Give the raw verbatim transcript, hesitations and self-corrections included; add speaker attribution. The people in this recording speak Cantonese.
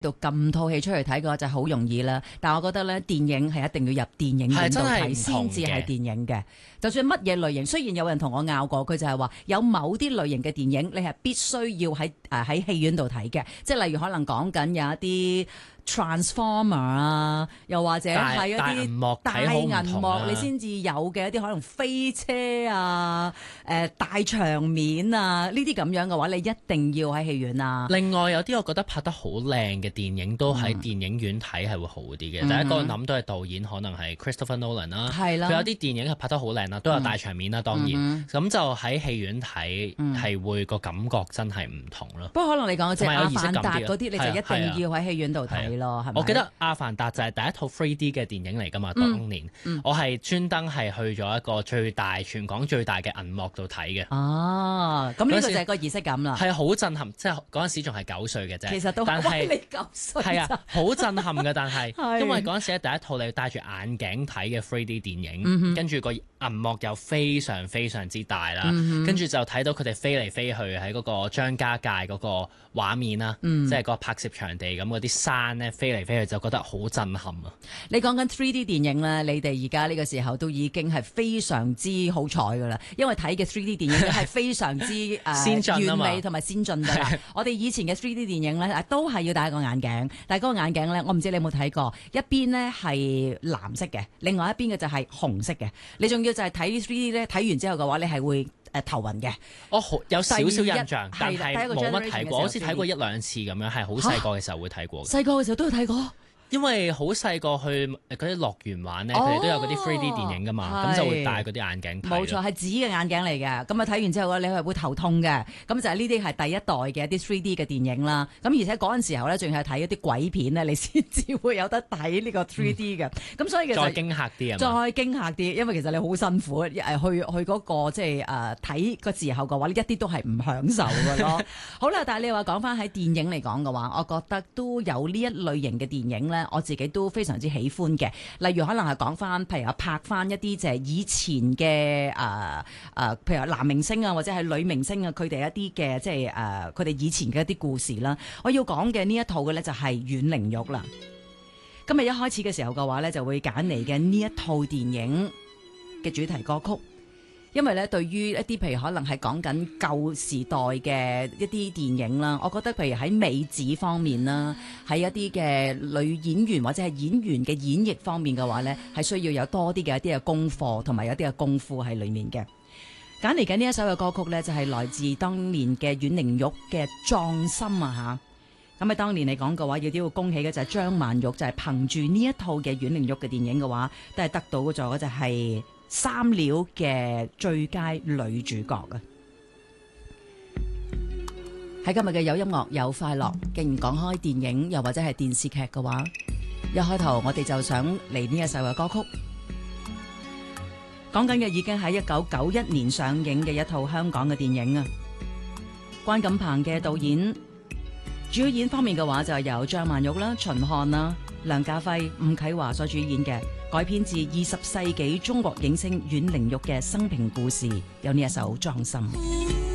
Speaker 1: 度撳套戲出嚟睇嘅話就好容易啦，但係我覺得咧電影係一定要入電影院度睇先至係電影嘅。就算乜嘢類型，雖然有人同我拗過，佢就係話有某啲類型嘅電影你係必須要喺誒喺戲院度睇嘅，即係例如可能講緊有一啲 Transformer 啊，又或者係一啲大銀幕你先至有嘅一啲可能飛車啊、誒、呃、大場面啊呢啲咁樣嘅話，你一定要喺戲院啊。
Speaker 2: 另外有啲我覺得拍得好靚嘅電影都喺電影院睇係會好啲嘅。嗯、第一個諗到係導演可能係 Christopher Nolan 啦，佢有啲電影係拍得好靚啦，都有大場面啦，當然咁、嗯、就喺戲院睇係、嗯、會個感覺真係唔同咯。
Speaker 1: 不過可能你講嘅即係阿凡達嗰啲，你就一定要喺戲院度睇咯，係咪？
Speaker 2: 我記得阿凡達就係第一套 three D 嘅電影嚟㗎嘛，當年、嗯嗯、我係專登係去咗一個最大全港最大嘅銀幕度睇嘅。
Speaker 1: 哦，咁呢個就係個儀式感啦。
Speaker 2: 係好震撼，即係嗰陣時仲係九歲嘅啫。
Speaker 1: 其實都
Speaker 2: 但係
Speaker 1: 你九歲
Speaker 2: 係啊，好震撼嘅。但係因為嗰陣時咧第一套你戴住眼鏡睇嘅 three D 電影，嗯、跟住個銀幕又非常非常之大啦，嗯、跟住就睇到佢哋飛嚟飛去喺嗰個張家界嗰個畫面啦，嗯、即係個拍攝場地咁嗰啲山咧飛嚟飛去就覺得好震撼啊！
Speaker 1: 你講緊 three D 電影咧，你哋而家呢個時候都已經係非常之好彩㗎啦，因為睇嘅 three D 電影係非常之誒、呃、
Speaker 2: 先進
Speaker 1: 完美同埋先進㗎啦。我哋以前嘅 three D 電影咧都係要戴個眼鏡，但係嗰個眼鏡咧，我唔知你有冇睇過，一邊呢係藍色嘅，另外一邊嘅就係紅色嘅。你仲要就係睇 three D 咧，睇完之後嘅話，你係會誒頭暈嘅。
Speaker 2: 我好有少少印象，但係冇乜睇過，好似睇過一兩次咁樣，係好細個嘅時候會睇過。
Speaker 1: 細個嘅時候都有睇過。
Speaker 2: 因為好細個去嗰啲樂園玩咧，佢哋、哦、都有嗰啲 three D 電影噶嘛，咁就會戴嗰啲眼鏡睇。冇錯，係紙嘅眼鏡嚟嘅。咁啊睇完之後咧，你係會頭痛嘅。咁就係呢啲係第一代嘅一啲 three D 嘅電影啦。咁而且嗰陣時候咧，仲係睇一啲鬼片咧，你先至會有得睇呢個 three D 嘅。咁、嗯、所以其實再驚嚇啲啊！
Speaker 1: 再驚嚇啲，因為其實你好辛苦誒，去去嗰、嗰個即係誒睇個時候嘅話，一啲都係唔享受嘅咯。好啦，但係你話講翻喺電影嚟講嘅話，我覺得都有呢一類型嘅電影咧。我自己都非常之喜歡嘅，例如可能係講翻，譬如話拍翻一啲就係以前嘅誒誒，譬如話男明星啊，或者係女明星啊，佢哋一啲嘅即係誒，佢哋以前嘅一啲故事啦。我要講嘅呢一套嘅咧就係《阮玲玉》啦。今日一開始嘅時候嘅話咧，就會揀嚟嘅呢一套電影嘅主題歌曲。因為咧，對於一啲譬如可能係講緊舊時代嘅一啲電影啦，我覺得譬如喺美指方面啦，喺一啲嘅女演員或者係演員嘅演繹方面嘅話咧，係需要有多啲嘅一啲嘅功課同埋有啲嘅功夫喺裏面嘅。揀嚟緊呢一首嘅歌曲咧，就係來自當年嘅阮玲玉嘅《壯心》啊吓。咁喺當年嚟講嘅話，亦都要恭喜嘅就係張曼玉，就係憑住呢一套嘅阮玲玉嘅電影嘅話，都係得到咗嘅就係三料嘅最佳女主角啊！喺今日嘅有音樂有快樂，既然講開電影又或者係電視劇嘅話，一開頭我哋就想嚟呢一首嘅歌曲，講緊嘅已經喺一九九一年上映嘅一套香港嘅電影啊！關錦鵬嘅導演，主演方面嘅話就係由張曼玉啦、秦漢啦、梁家輝、伍啟華所主演嘅。改編自二十世紀中國影星阮玲玉嘅生平故事，有呢一首《壯心》。